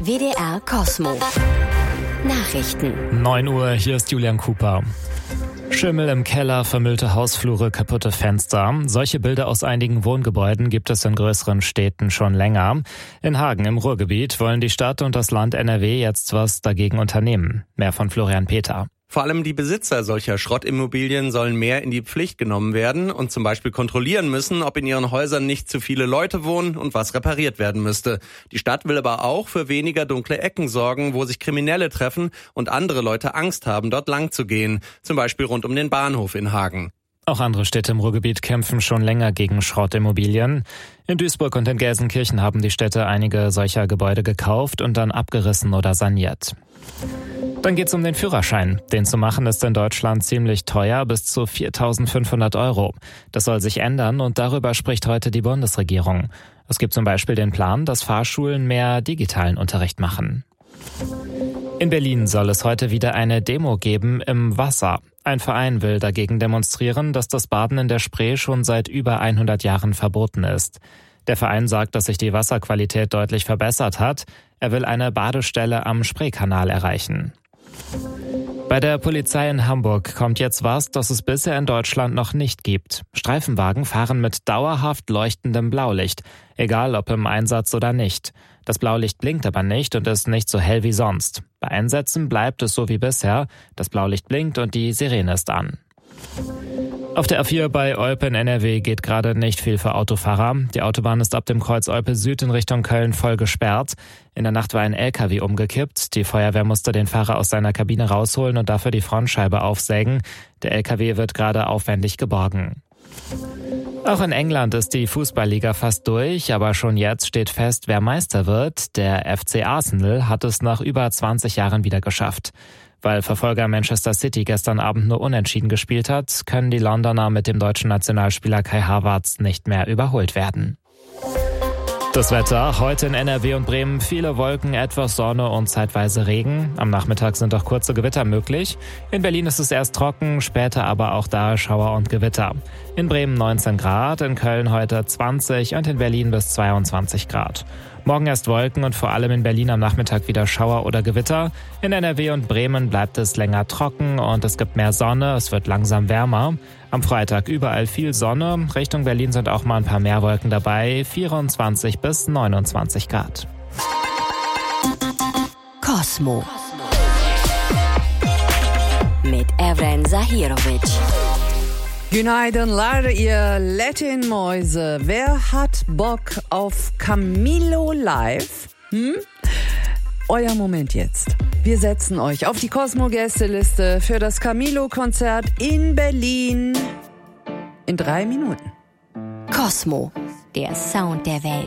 WDR Kosmo. Nachrichten. 9 Uhr, hier ist Julian Cooper. Schimmel im Keller, vermüllte Hausflure, kaputte Fenster. Solche Bilder aus einigen Wohngebäuden gibt es in größeren Städten schon länger. In Hagen im Ruhrgebiet wollen die Stadt und das Land NRW jetzt was dagegen unternehmen. Mehr von Florian Peter. Vor allem die Besitzer solcher Schrottimmobilien sollen mehr in die Pflicht genommen werden und zum Beispiel kontrollieren müssen, ob in ihren Häusern nicht zu viele Leute wohnen und was repariert werden müsste. Die Stadt will aber auch für weniger dunkle Ecken sorgen, wo sich Kriminelle treffen und andere Leute Angst haben, dort lang zu gehen. Zum Beispiel rund um den Bahnhof in Hagen. Auch andere Städte im Ruhrgebiet kämpfen schon länger gegen Schrottimmobilien. In Duisburg und in Gelsenkirchen haben die Städte einige solcher Gebäude gekauft und dann abgerissen oder saniert. Dann geht's um den Führerschein. Den zu machen ist in Deutschland ziemlich teuer, bis zu 4.500 €. Das soll sich ändern und darüber spricht heute die Bundesregierung. Es gibt zum Beispiel den Plan, dass Fahrschulen mehr digitalen Unterricht machen. In Berlin soll es heute wieder eine Demo geben im Wasser. Ein Verein will dagegen demonstrieren, dass das Baden in der Spree schon seit über 100 Jahren verboten ist. Der Verein sagt, dass sich die Wasserqualität deutlich verbessert hat. Er will eine Badestelle am Spreekanal erreichen. Bei der Polizei in Hamburg kommt jetzt was, das es bisher in Deutschland noch nicht gibt. Streifenwagen fahren mit dauerhaft leuchtendem Blaulicht, egal ob im Einsatz oder nicht. Das Blaulicht blinkt aber nicht und ist nicht so hell wie sonst. Bei Einsätzen bleibt es so wie bisher. Das Blaulicht blinkt und die Sirene ist an. Auf der A4 bei Olpe in NRW geht gerade nicht viel für Autofahrer. Die Autobahn ist ab dem Kreuz Olpe Süd in Richtung Köln voll gesperrt. In der Nacht war ein LKW umgekippt. Die Feuerwehr musste den Fahrer aus seiner Kabine rausholen und dafür die Frontscheibe aufsägen. Der LKW wird gerade aufwendig geborgen. Auch in England ist die Fußballliga fast durch, aber schon jetzt steht fest, wer Meister wird. Der FC Arsenal hat es nach über 20 Jahren wieder geschafft. Weil Verfolger Manchester City gestern Abend nur unentschieden gespielt hat, können die Londoner mit dem deutschen Nationalspieler Kai Havertz nicht mehr überholt werden. Das Wetter, heute in NRW und Bremen viele Wolken, etwas Sonne und zeitweise Regen. Am Nachmittag sind auch kurze Gewitter möglich. In Berlin ist es erst trocken, später aber auch da Schauer und Gewitter. In Bremen 19 Grad, in Köln heute 20 und in Berlin bis 22 Grad. Morgen erst Wolken und vor allem in Berlin am Nachmittag wieder Schauer oder Gewitter. In NRW und Bremen bleibt es länger trocken und es gibt mehr Sonne, es wird langsam wärmer. Am Freitag überall viel Sonne, Richtung Berlin sind auch mal ein paar mehr Wolken dabei, 24 bis 29 Grad. Kosmo. Mit Evren Zahirovic. Günaydınlar, ihr Latin-Mäuse. Wer hat Bock auf Camilo Live? Euer Moment jetzt. Wir setzen euch auf die Kosmo-Gästeliste für das Camilo-Konzert in Berlin in 3 Minuten. Kosmo, der Sound der Welt.